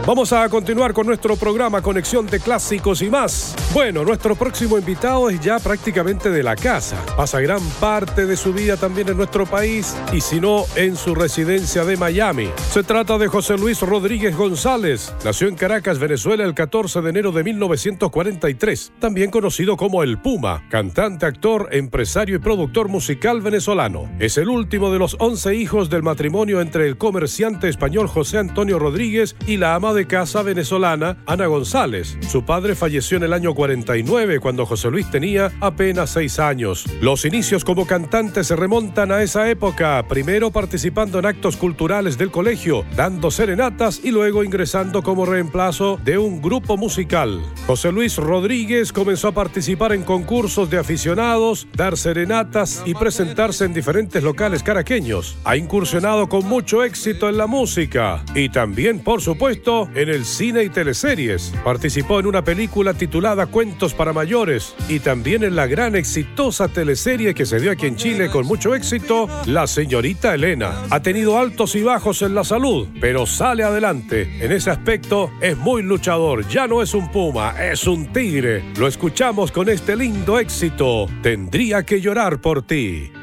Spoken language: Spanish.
Vamos a continuar con nuestro programa Conexión de Clásicos y más. Bueno, nuestro próximo invitado es ya prácticamente de la casa. Pasa gran parte de su vida también en nuestro país y si no, en su residencia de Miami. Se trata de José Luis Rodríguez González. Nació en Caracas, Venezuela, el 14 de enero de 1943. También conocido como El Puma, cantante, actor, empresario y productor musical venezolano. Es el último de los 11 hijos del matrimonio entre el comerciante español José Antonio Rodríguez y la ama de casa venezolana Ana González. Su padre falleció en el año 49 cuando José Luis tenía apenas 6 años. Los inicios como cantante se remontan a esa época, primero participando en actos culturales del colegio, dando serenatas y luego ingresando como reemplazo de un grupo musical. José Luis Rodríguez comenzó a participar en concursos de aficionados, dar serenatas y presentarse en diferentes locales caraqueños. Ha incursionado con mucho éxito en la música y también, por supuesto, en el cine y teleseries. Participó en una película titulada Cuentos para Mayores y también en la gran exitosa teleserie que se dio aquí en Chile con mucho éxito, La Señorita Elena. Ha tenido altos y bajos en la salud, pero sale adelante. En ese aspecto es muy luchador. Ya no es un puma, es un tigre. Lo escuchamos con este lindo éxito, Tendría que llorar por ti.